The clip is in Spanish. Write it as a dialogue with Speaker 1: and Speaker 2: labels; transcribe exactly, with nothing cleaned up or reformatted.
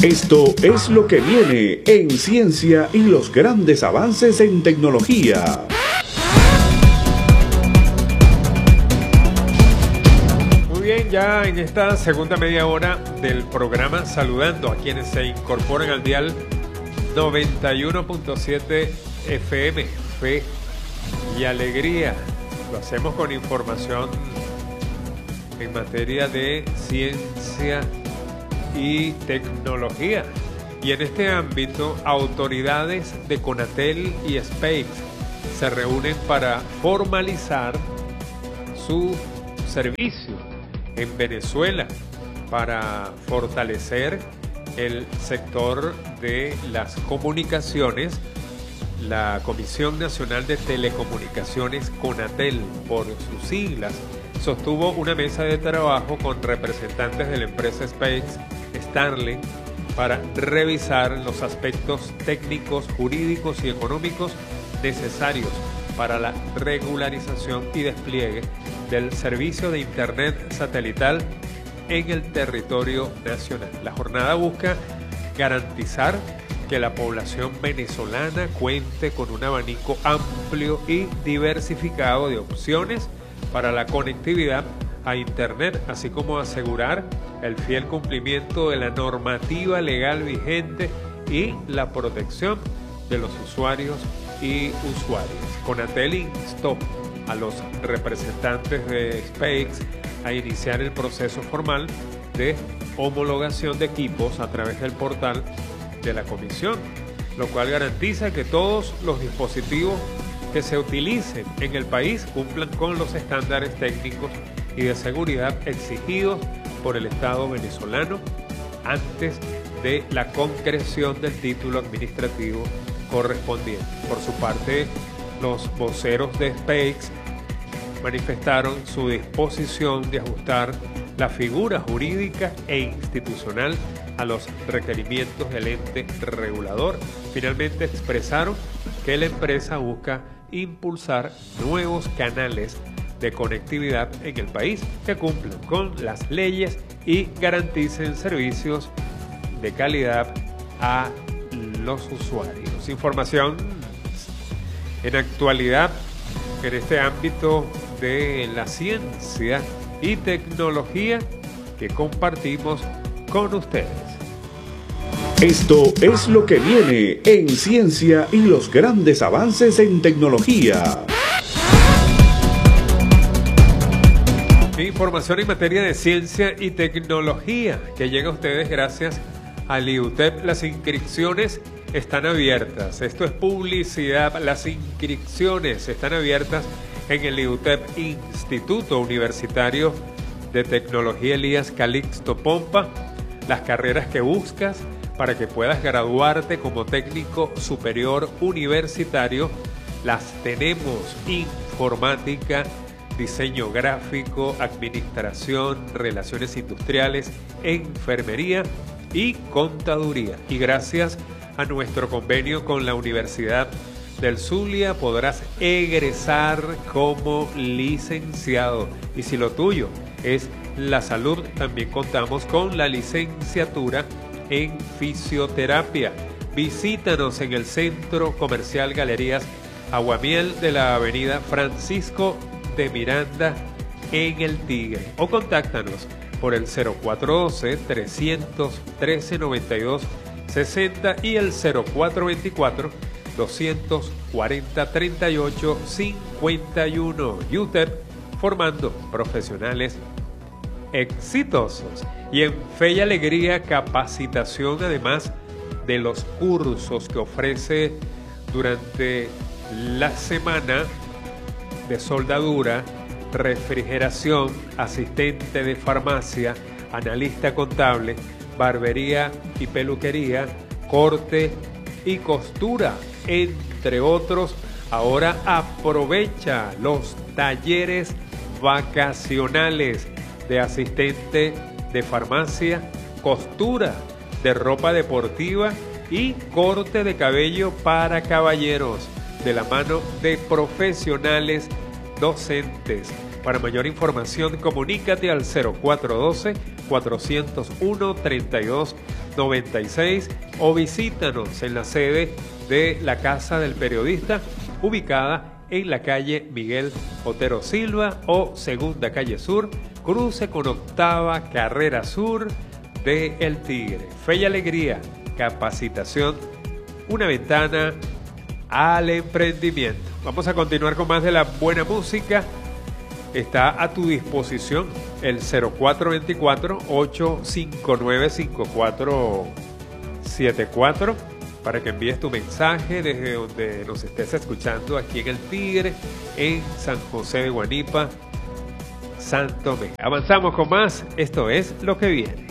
Speaker 1: Esto es lo que viene en ciencia y los grandes avances en tecnología.
Speaker 2: Muy bien, ya en esta segunda media hora del programa, saludando a quienes se incorporan al dial noventa y uno punto siete F M, Fe y Alegría. Lo hacemos con información en materia de ciencia y tecnología. Y en este ámbito, autoridades de Conatel y SpaceX se reúnen para formalizar su servicio en Venezuela para fortalecer el sector de las comunicaciones. La Comisión Nacional de Telecomunicaciones, Conatel, por sus siglas, sostuvo una mesa de trabajo con representantes de la empresa SpaceX, Starlink, para revisar los aspectos técnicos, jurídicos y económicos necesarios para la regularización y despliegue del servicio de Internet satelital en el territorio nacional. La jornada busca garantizar que la población venezolana cuente con un abanico amplio y diversificado de opciones para la conectividad a Internet, así como asegurar el fiel cumplimiento de la normativa legal vigente y la protección de los usuarios y usuarias. Conatel instó a los representantes de SpaceX a iniciar el proceso formal de homologación de equipos a través del portal de la comisión, lo cual garantiza que todos los dispositivos que se utilicen en el país cumplan con los estándares técnicos y de seguridad exigidos por el Estado venezolano antes de la concreción del título administrativo correspondiente. Por su parte, los voceros de SpaceX manifestaron su disposición de ajustar la figura jurídica e institucional a los requerimientos del ente regulador. Finalmente expresaron que la empresa busca impulsar nuevos canales de conectividad en el país que cumplan con las leyes y garanticen servicios de calidad a los usuarios. Información en actualidad en este ámbito de la ciencia y tecnología que compartimos con ustedes.
Speaker 1: Esto es lo que viene en ciencia y los grandes avances en tecnología.
Speaker 2: Información en materia de ciencia y tecnología que llega a ustedes gracias al I U T E P. Las inscripciones están abiertas. Esto es publicidad. Las inscripciones están abiertas en el I U T E P, Instituto Universitario de Tecnología Elías Calixto Pompa. Las carreras que buscas para que puedas graduarte como técnico superior universitario las tenemos: informática, diseño gráfico, administración, relaciones industriales, enfermería y contaduría. Y gracias a nuestro convenio con la Universidad del Zulia podrás egresar como licenciado. Y si lo tuyo es la salud, también contamos con la licenciatura en fisioterapia. Visítanos en el Centro Comercial Galerías Aguamiel de la avenida Francisco de Miranda en El Tigre, o contáctanos por el cero cuatro uno dos, tres uno tres, nueve dos seis cero y el cero cuatro dos cuatro, dos cuatro cero, tres ocho cinco uno. I U T E P, formando profesionales exitosos. Y en Fe y Alegría, capacitación, además de los cursos que ofrece durante la semana de soldadura, refrigeración, asistente de farmacia, analista contable, barbería y peluquería, corte y costura, entre otros. Ahora aprovecha los talleres vacacionales de asistente de farmacia, costura de ropa deportiva y corte de cabello para caballeros, de la mano de profesionales docentes. Para mayor información, comunícate al cero cuatro uno dos, cuatro cero uno, tres dos noventa y seis o visítanos en la sede de la Casa del Periodista, ubicada en la calle Miguel Otero Silva o Segunda Calle Sur, cruce con Octava Carrera Sur de El Tigre. Fe y alegría, capacitación, una ventana al emprendimiento. Vamos a continuar con más de la buena música. Está a tu disposición el cero cuatro dos cuatro, ocho cinco nueve, cinco cuatro siete cuatro para que envíes tu mensaje desde donde nos estés escuchando aquí en El Tigre, en San José de Guanipa, Santo Tomé. Avanzamos con más. Esto es Lo que Viene.